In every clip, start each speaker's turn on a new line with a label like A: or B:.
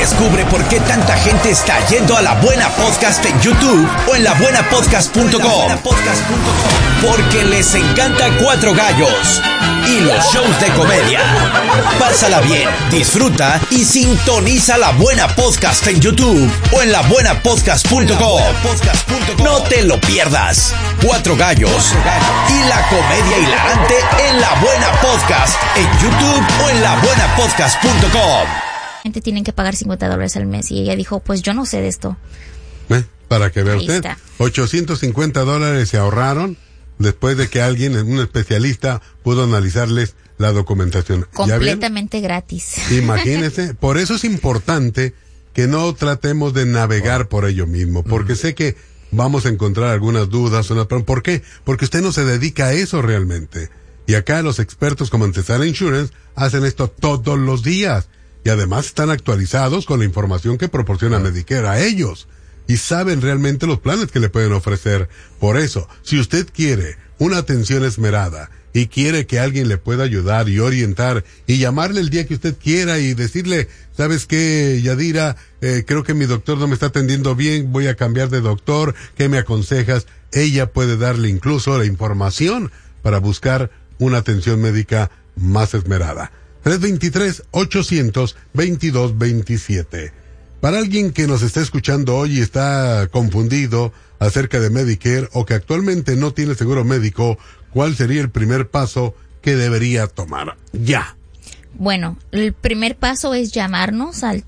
A: Descubre por qué tanta gente está yendo a La Buena Podcast en YouTube o en labuenapodcast.com. Porque les encanta Cuatro Gallos y los shows de comedia. Pásala bien, disfruta y sintoniza La Buena Podcast en YouTube o en labuenapodcast.com. No te lo pierdas. Cuatro Gallos y la comedia hilarante en La Buena Podcast en YouTube o en labuenapodcast.com.
B: Tienen que pagar $50 al mes y ella dijo, pues yo no sé de esto.
C: Para que vea
B: Ahí
C: usted,
B: está.
C: $850 se ahorraron después de que alguien, un especialista, pudo analizarles la documentación.
B: Completamente gratis.
C: Imagínese, por eso es importante que no tratemos de navegar por ello mismo, porque sé que vamos a encontrar algunas dudas. ¿Por qué? Porque usted no se dedica a eso realmente. Y acá los expertos como Antesala Insurance hacen esto todos los días. Y además están actualizados con la información que proporciona Medicare a ellos. Y saben realmente los planes que le pueden ofrecer. Por eso, si usted quiere una atención esmerada y quiere que alguien le pueda ayudar y orientar y llamarle el día que usted quiera y decirle, ¿sabes qué, Yadira? Creo que mi doctor no me está atendiendo bien, voy a cambiar de doctor, ¿qué me aconsejas? Ella puede darle incluso la información para buscar una atención médica más esmerada. 323-800-2227. Para alguien que nos está escuchando hoy y está confundido acerca de Medicare o que actualmente no tiene seguro médico, ¿cuál sería el primer paso que debería tomar? Ya.
B: Bueno, el primer paso es llamarnos al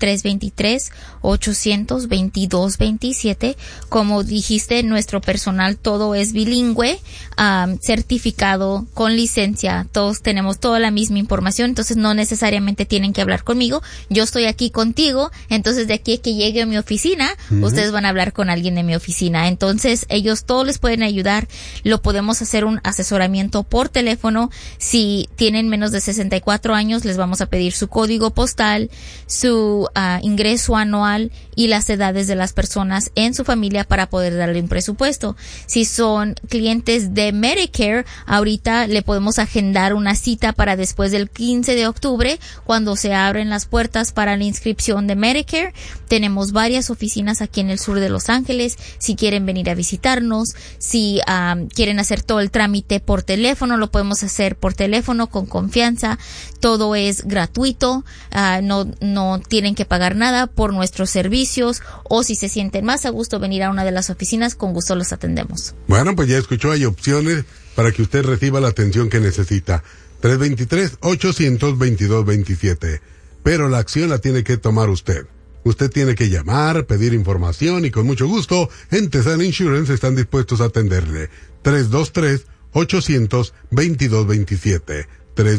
B: 323-800-2227. Como dijiste, nuestro personal todo es bilingüe, certificado, con licencia. Todos tenemos toda la misma información, entonces no necesariamente tienen que hablar conmigo. Yo estoy aquí contigo, entonces de aquí a que llegue a mi oficina, ustedes van a hablar con alguien de mi oficina. Entonces ellos todos les pueden ayudar. Lo podemos hacer un asesoramiento por teléfono. Si tienen menos de 64 años, les vamos a pedir su código postal, su ingreso anual y las edades de las personas en su familia para poder darle un presupuesto. Si son clientes de Medicare, ahorita le podemos agendar una cita para después del 15 de octubre, cuando se abren las puertas para la inscripción de Medicare. Tenemos varias oficinas aquí en el sur de Los Ángeles. Si quieren venir a visitarnos, si quieren hacer todo el trámite por teléfono, lo podemos hacer por teléfono con confianza. Todo es gratuito, no tienen que pagar nada por nuestros servicios, o si se sienten más a gusto venir a una de las oficinas, con gusto los atendemos.
C: Bueno, pues ya escuchó, hay opciones para que usted reciba la atención que necesita. 323-800-2227. Pero la acción la tiene que tomar usted. Usted tiene que llamar, pedir información y con mucho gusto, en Tesala Insurance están dispuestos a atenderle. 323-800-2227.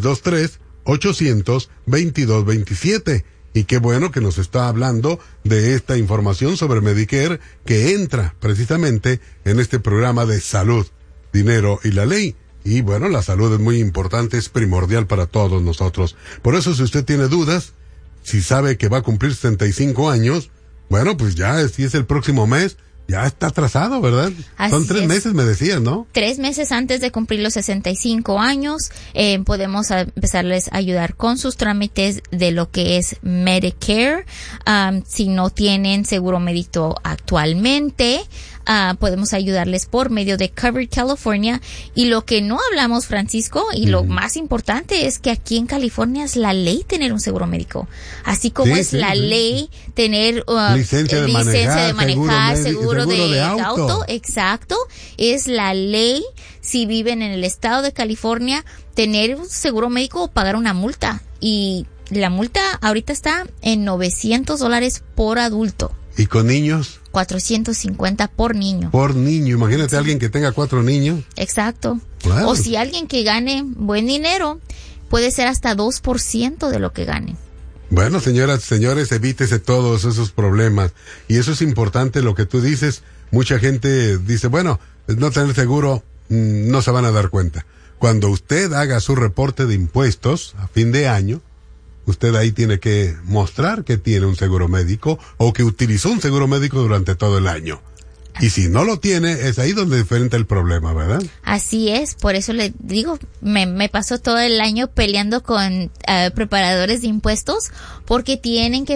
C: 323-800-2227. Y qué bueno que nos está hablando de esta información sobre Medicare que entra precisamente en este programa de salud, dinero y la ley. Y bueno, la salud es muy importante, es primordial para todos nosotros. Por eso, si usted tiene dudas, si sabe que va a cumplir 65 años, bueno, pues ya, si es el próximo mes, ya está atrasado, ¿verdad?
B: Así
C: Son 3
B: es.
C: meses, me decían, ¿no?
B: 3 meses antes de cumplir los 65 años, podemos empezarles a ayudar con sus trámites de lo que es Medicare. Si no tienen seguro médico actualmente, podemos ayudarles por medio de Covered California. Y lo que no hablamos, Francisco, y lo más importante es que aquí en California es la ley tener un seguro médico. Así como es la ley tener
C: licencia de manejar,
B: seguro de auto. Exacto. Es la ley, si viven en el estado de California, tener un seguro médico o pagar una multa. Y la multa ahorita está en $900 por adulto.
C: ¿Y con niños?
B: $450 por niño.
C: Por niño, imagínate alguien que tenga 4 niños.
B: Exacto.
C: Claro.
B: O si alguien que gane buen dinero, puede ser hasta 2% de lo que gane.
C: Bueno, señoras, señores, evítese todos esos problemas. Y eso es importante lo que tú dices. Mucha gente dice, bueno, no tener seguro, no se van a dar cuenta. Cuando usted haga su reporte de impuestos a fin de año, usted ahí tiene que mostrar que tiene un seguro médico o que utilizó un seguro médico durante todo el año. Y si no lo tiene, es ahí donde enfrenta el problema, ¿verdad?
B: Así es, por eso le digo, me pasó todo el año peleando con preparadores de impuestos, porque tienen que